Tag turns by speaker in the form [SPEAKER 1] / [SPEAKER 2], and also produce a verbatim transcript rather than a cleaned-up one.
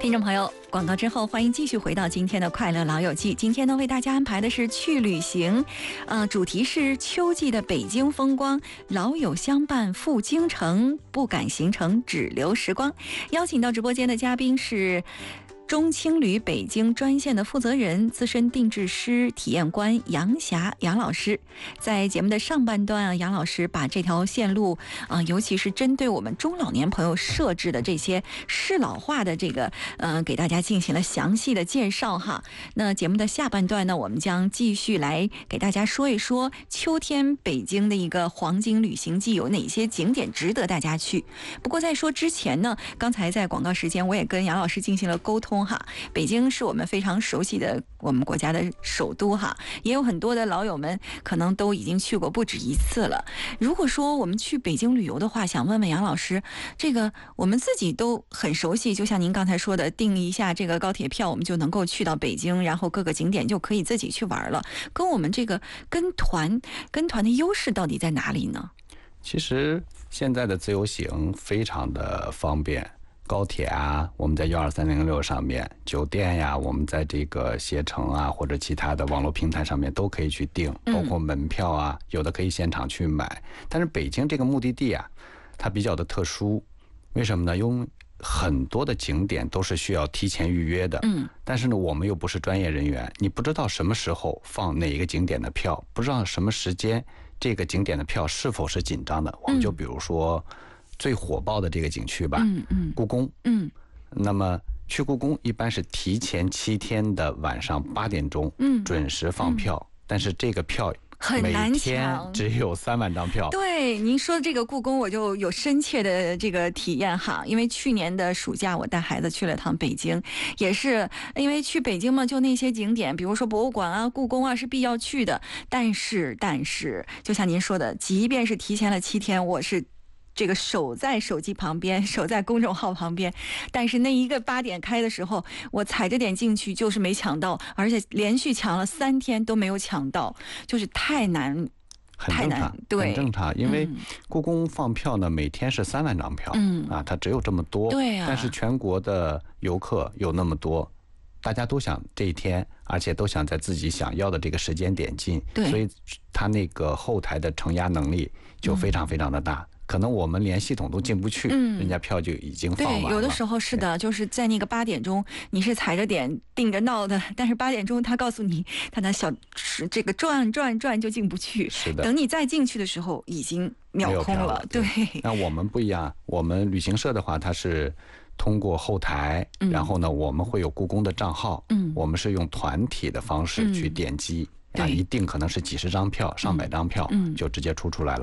[SPEAKER 1] 听众朋友，广告之后，欢迎继续回到今天的快乐老友记。今天呢，为大家安排的是去旅行，呃，主题是秋季的北京风光，老友相伴赴京城，不敢行程只留时光。邀请到直播间的嘉宾是中青旅北京专线的负责人、资深定制师、体验官杨霞杨老师。在节目的上半段啊，杨老师把这条线路啊、呃，尤其是针对我们中老年朋友设置的这些适老化的这个呃，给大家进行了详细的介绍哈。那节目的下半段呢，我们将继续来给大家说一说秋天北京的一个黄金旅行季有哪些景点值得大家去。不过在说之前呢，刚才在广告时间我也跟杨老师进行了沟通。北京是我们非常熟悉的我们国家的首都哈，也有很多的老友们可能都已经去过不止一次了。如果说我们去北京旅游的话，想问问杨老师，这个我们自己都很熟悉，就像您刚才说的，订一下这个高铁票，我们就能够去到北京，然后各个景点就可以自己去玩了。跟我们这个跟团跟团的优势到底在哪里呢？
[SPEAKER 2] 其实现在的自由行非常的方便。高铁啊，我们在一二三零六上面；酒店呀，我们在这个携程啊或者其他的网络平台上面都可以去订，包括门票啊，有的可以现场去买。但是北京这个目的地啊，它比较的特殊，为什么呢？因为很多的景点都是需要提前预约的。嗯。但是呢，我们又不是专业人员，你不知道什么时候放哪一个景点的票，不知道什么时间这个景点的票是否是紧张的。我们就比如说。嗯最火爆的这个景区吧，嗯嗯，故宫，嗯，那么去故宫一般是提前七天的晚上八点钟，嗯，准时放票，嗯、但是这个票
[SPEAKER 1] 很难抢，
[SPEAKER 2] 只有三万张票。
[SPEAKER 1] 对，您说的这个故宫，我就有深切的这个体验哈，因为去年的暑假我带孩子去了趟北京，也是因为去北京嘛，就那些景点，比如说博物馆啊、故宫啊是必要去的，但是但是，就像您说的，即便是提前了七天，我是。这个守在手机旁边，守在公众号旁边，但是那一个八点开的时候，我踩着点进去，就是没抢到，而且连续抢了三天都没有抢到，就是太难，
[SPEAKER 2] 很正常，对，很正常。因为故宫放票呢，每天是三万张票，嗯啊，它只有这么多，
[SPEAKER 1] 对啊。
[SPEAKER 2] 但是全国的游客有那么多，大家都想这一天，而且都想在自己想要的这个时间点进，所以它那个后台的承压能力就非常非常的大。嗯，可能我们连系统都进不去，嗯，人家票就已经放完了。
[SPEAKER 1] 对，有的时候是的，就是在那个八点钟，你是踩着点定着闹的，但是八点钟他告诉你，他的小这个转转转就进不去。
[SPEAKER 2] 是的，
[SPEAKER 1] 等你再进去的时候，已经秒空了。对，
[SPEAKER 2] 那我们不一样，我们旅行社的话，它是通过后台，嗯、然后呢，我们会有故宫的账号，嗯，我们是用团体的方式去点击。嗯啊，一定可能是几十张票、上百张票，嗯，就直接出出来了。